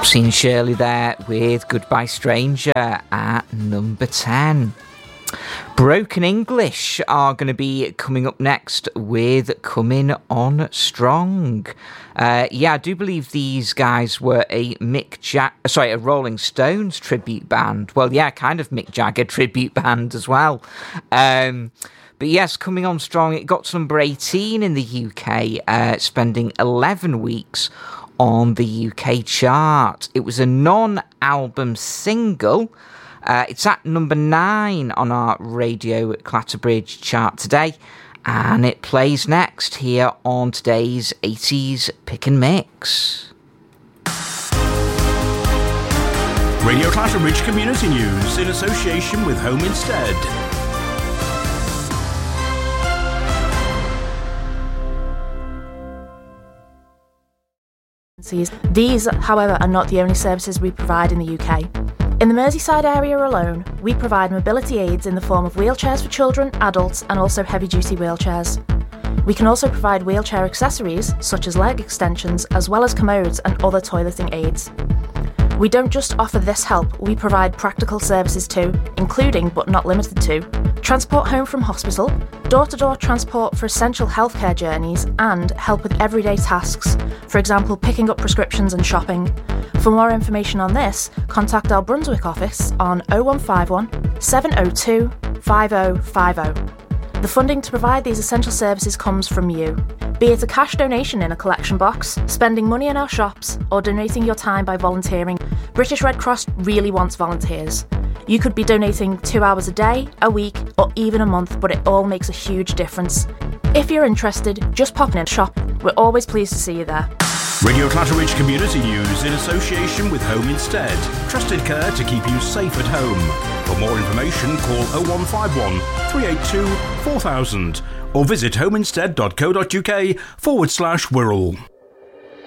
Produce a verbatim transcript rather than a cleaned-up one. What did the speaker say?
Seen Shirley there with Goodbye Stranger at number ten. Broken English are going to be coming up next with Coming On Strong. Uh, yeah, I do believe these guys were a Mick Jag- sorry, a Rolling Stones tribute band. Well, yeah, kind of Mick Jagger tribute band as well. Um, but yes, Coming On Strong, it got to number eighteen in the U K, uh, spending eleven weeks on the U K chart. It was a non-album single. Uh, it's at number nine on our Radio Clatterbridge chart today, and it plays next here on today's eighties Pick and Mix. Radio Clatterbridge Community News in association with Home Instead. These, however, are not the only services we provide in the U K. In the Merseyside area alone, we provide mobility aids in the form of wheelchairs for children, adults, and also heavy-duty wheelchairs. We can also provide wheelchair accessories, such as leg extensions, as well as commodes and other toileting aids. We don't just offer this help, we provide practical services too, including, but not limited to, transport home from hospital, door-to-door transport for essential healthcare journeys, and help with everyday tasks, for example picking up prescriptions and shopping. For more information on this, contact our Brunswick office on oh one five one, seven oh two, five oh five oh. The funding to provide these essential services comes from you. Be it a cash donation in a collection box, spending money in our shops, or donating your time by volunteering, British Red Cross really wants volunteers. You could be donating two hours a day, a week, or even a month, but it all makes a huge difference. If you're interested, just pop in a shop. We're always pleased to see you there. Radio Clatterbridge Community News in association with Home Instead. Trusted care to keep you safe at home. For more information, call oh one five one, three eight two, four thousand or visit homeinstead.co.uk forward slash Wirral.